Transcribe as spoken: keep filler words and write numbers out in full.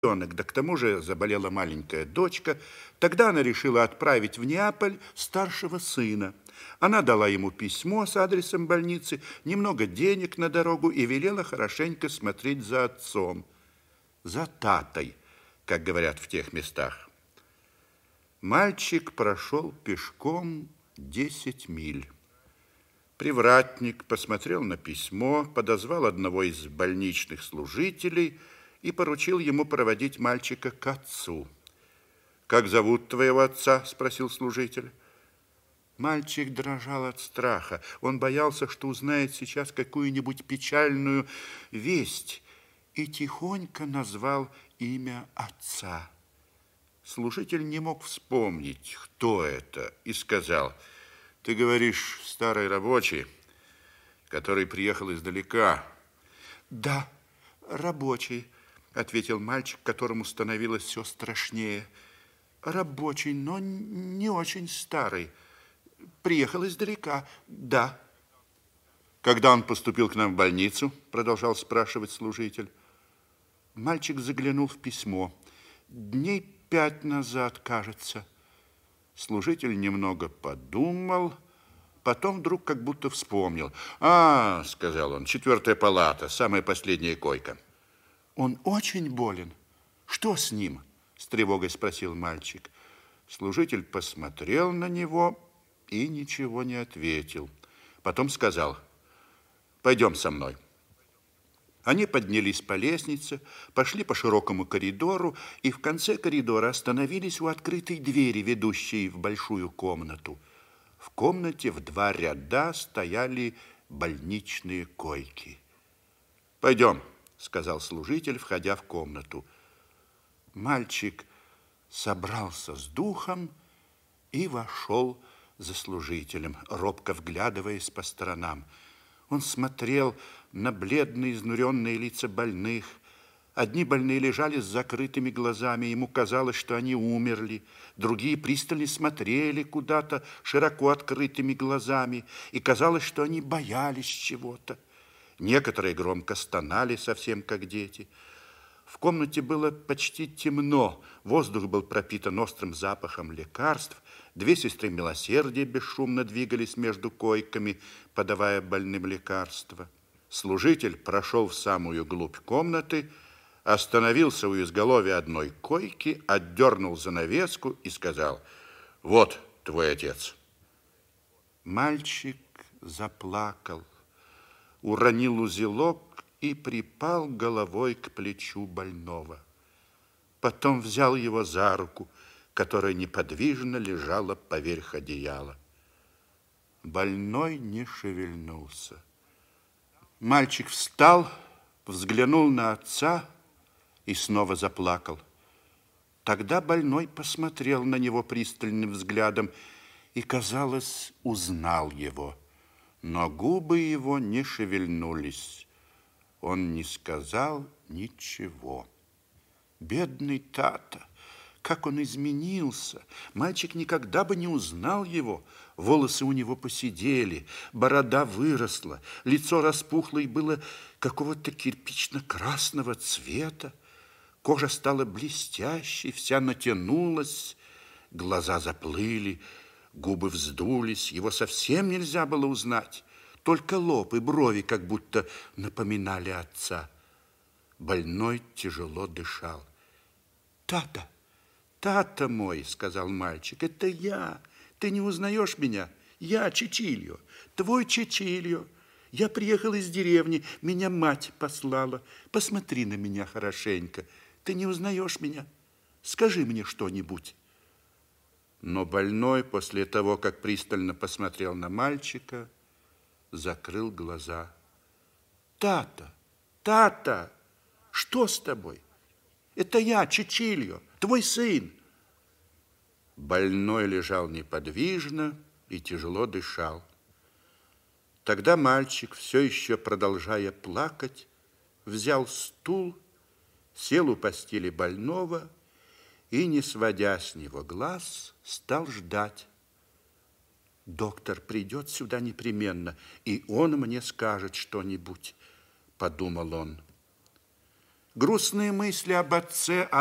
ребенок, да к тому же заболела маленькая дочка. Тогда она решила отправить в Неаполь старшего сына. Она дала ему письмо с адресом больницы, немного денег на дорогу и велела хорошенько смотреть за отцом, за татой, как говорят в тех местах. Мальчик прошел пешком десять миль. Привратник посмотрел на письмо, подозвал одного из больничных служителей и поручил ему проводить мальчика к отцу. «Как зовут твоего отца?» – спросил служитель. Мальчик дрожал от страха. Он боялся, что узнает сейчас какую-нибудь печальную весть, и тихонько назвал имя отца. Служитель не мог вспомнить, кто это, и сказал: «Ты говоришь, старый рабочий, который приехал издалека?» «Да, рабочий», — ответил мальчик, которому становилось все страшнее. «Рабочий, но не очень старый. Приехал издалека, да». «Когда он поступил к нам в больницу?» — продолжал спрашивать служитель. Мальчик заглянул в письмо. «Дней пять назад, кажется». Служитель немного подумал, потом вдруг как будто вспомнил. «А, — сказал он, — четвертая палата, самая последняя койка». «Он очень болен? Что с ним?» — с тревогой спросил мальчик. Служитель посмотрел на него и ничего не ответил. Потом сказал: «Пойдем со мной». Они поднялись по лестнице, пошли по широкому коридору и в конце коридора остановились у открытой двери, ведущей в большую комнату. В комнате в два ряда стояли больничные койки. «Пойдем», — сказал служитель, входя в комнату. Мальчик собрался с духом и вошел за служителем, робко вглядываясь по сторонам. Он смотрел на бледные, изнуренные лица больных. Одни больные лежали с закрытыми глазами. Ему казалось, что они умерли. Другие пристально смотрели куда-то широко открытыми глазами. И казалось, что они боялись чего-то. Некоторые громко стонали, совсем как дети. В комнате было почти темно. Воздух был пропитан острым запахом лекарств. Две сестры милосердия бесшумно двигались между койками, подавая больным лекарства. Служитель прошел в самую глубь комнаты, остановился у изголовья одной койки, отдернул занавеску и сказал: «Вот твой отец». Мальчик заплакал, уронил узелок и припал головой к плечу больного. Потом взял его за руку, которая неподвижно лежала поверх одеяла. Больной не шевельнулся. Мальчик встал, взглянул на отца и снова заплакал. Тогда больной посмотрел на него пристальным взглядом и, казалось, узнал его. Но губы его не шевельнулись. Он не сказал ничего. Бедный Тата! Как он изменился! Мальчик никогда бы не узнал его. Волосы у него поседели, борода выросла, лицо распухло и было какого-то кирпично-красного цвета. Кожа стала блестящей, вся натянулась, глаза заплыли, губы вздулись. Его совсем нельзя было узнать. Только лоб и брови как будто напоминали отца. Больной тяжело дышал. «Тата! Тата мой, — сказал мальчик, — это я. Ты не узнаешь меня? Я Чичильо, твой Чичильо. Я приехал из деревни, меня мать послала. Посмотри на меня хорошенько. Ты не узнаешь меня? Скажи мне что-нибудь». Но больной после того, как пристально посмотрел на мальчика, закрыл глаза. «Тата! Тата! Что с тобой? Это я, Чичильо, твой сын». Больной лежал неподвижно и тяжело дышал. Тогда мальчик, все еще продолжая плакать, взял стул, сел у постели больного и, не сводя с него глаз, стал ждать. «Доктор придет сюда непременно, и он мне скажет что-нибудь», — подумал он. Грустные мысли об отце